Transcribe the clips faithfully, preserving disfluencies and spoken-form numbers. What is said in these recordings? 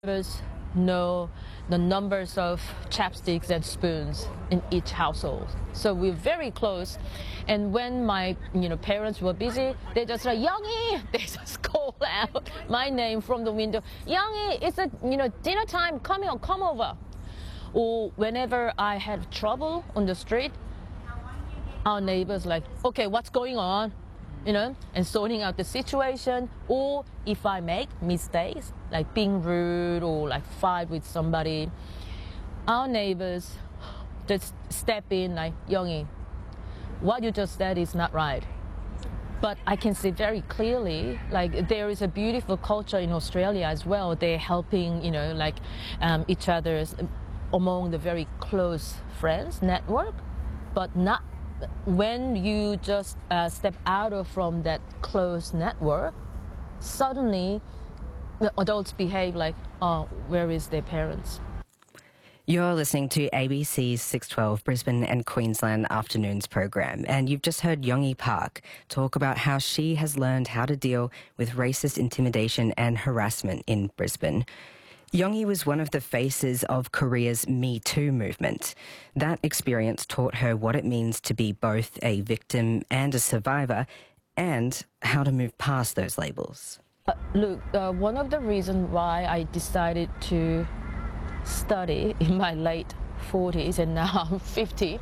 Neighbors know the numbers of chapsticks and spoons in each household, so we're very close. And when my you know parents were busy, they just like, Youngie, they just call out my name from the window, Youngie, it's a you know dinner time, come on, come over. Or whenever I had trouble on the street, our neighbors like, okay, what's going on? You know, and sorting out the situation. Or if I make mistakes, like being rude or like fight with somebody, our neighbors just step in like, Youngie, what you just said is not right. But I can see very clearly, like there is a beautiful culture in Australia as well. They're helping, you know, like um, each other's among the very close friends network, but not when you just uh, step out of from that close network. Suddenly, the adults behave like, oh, where is their parents? You're listening to A B C's six twelve Brisbane and Queensland Afternoons program, and you've just heard Youngie Park talk about how she has learned how to deal with racist intimidation and harassment in Brisbane. Youngie was one of the faces of Korea's Me Too movement. That experience taught her what it means to be both a victim and a survivor, and how to move past those labels. Uh, look, uh, one of the reasons why I decided to study in my late forties and now I'm fifty,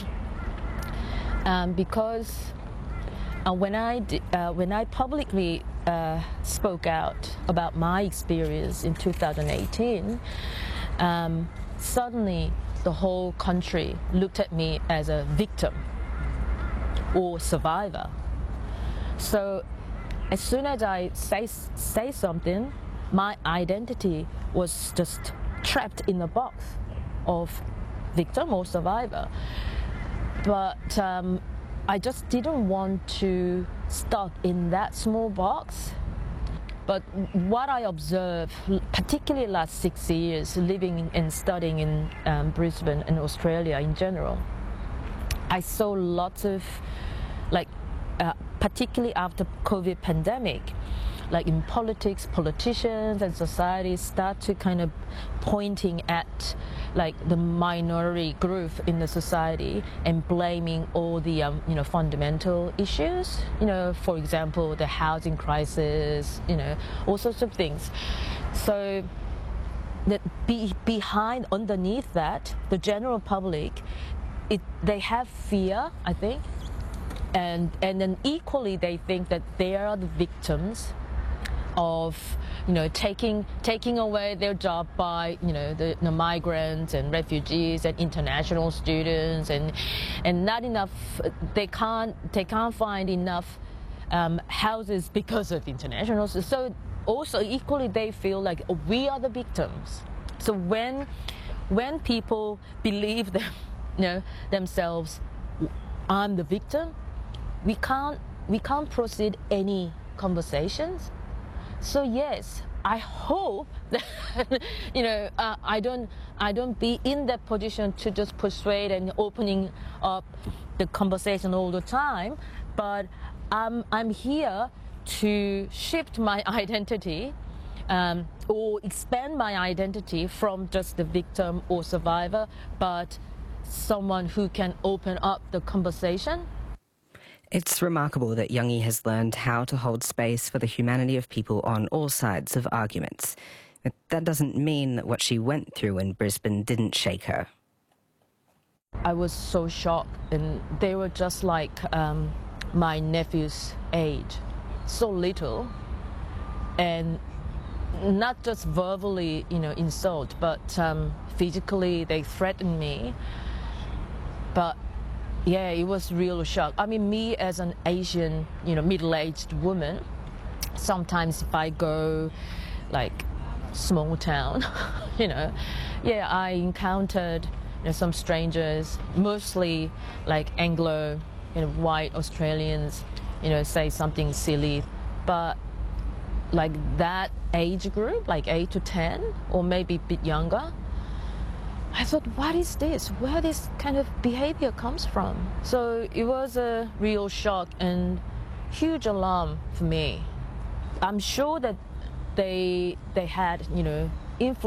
um, because uh, when I di- uh, when I publicly uh, spoke out about my experience in two thousand eighteen, um, suddenly the whole country looked at me as a victim or survivor. So as soon as I say say something, my identity was just trapped in a box of victim or survivor. But um, I just didn't want to stuck in that small box. But what I observed, particularly last six years living and studying in um, Brisbane and Australia in general, I saw lots of, like, uh, particularly after COVID pandemic, like in politics, politicians and society start to kind of pointing at like the minority group in the society and blaming all the um, you know fundamental issues, you know, for example, the housing crisis, you know, all sorts of things. So that be, behind, underneath that, the general public, it they have fear, I think, and and then equally they think that they are the victims of, you know, taking taking away their job by, you know, the, the migrants and refugees and international students, and and not enough. They can't they can't find enough um, houses because of internationals. So also equally they feel like we are the victims. So when when people believe them, you know, themselves, I'm the victim, we can't we can't proceed any conversations. So yes, I hope that you know uh, I don't I don't be in that position to just persuade and opening up the conversation all the time. But I'm I'm here to shift my identity um, or expand my identity from just the victim or survivor, but someone who can open up the conversation. It's remarkable that Youngie has learned how to hold space for the humanity of people on all sides of arguments. But that doesn't mean that what she went through in Brisbane didn't shake her. I was so shocked, and they were just like um, my nephew's age, so little, and not just verbally, you know, insult, but um, physically they threatened me. But yeah, it was real shock. I mean, me as an Asian, you know, middle-aged woman, sometimes if I go, like, small town, you know, yeah, I encountered, you know, some strangers, mostly like Anglo, you know, white Australians, you know, say something silly, but like that age group, like eight to ten, or maybe a bit younger, I thought, what is this? Where this kind of behavior comes from? So it was a real shock and huge alarm for me. I'm sure that they they had, you know, influence